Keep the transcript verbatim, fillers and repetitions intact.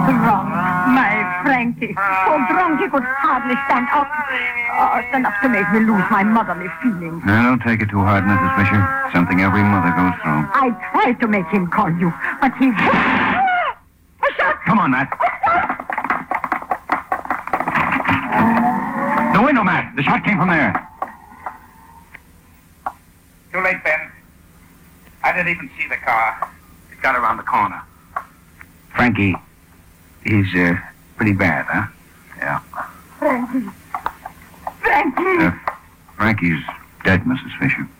Drunk, my Frankie. So drunk he could hardly stand up. Oh, it's enough to make me lose my motherly feelings. Now, don't take it too hard, Missus Fisher. Something every mother goes through. I tried to make him call you, but he... Come on, Matt. The window, Matt. The shot came from there. Too late, Ben. I didn't even see the car. It got around the corner. Frankie, he's uh, pretty bad, huh? Yeah. Frankie. Frankie. Uh, Frankie's dead, Missus Fisher.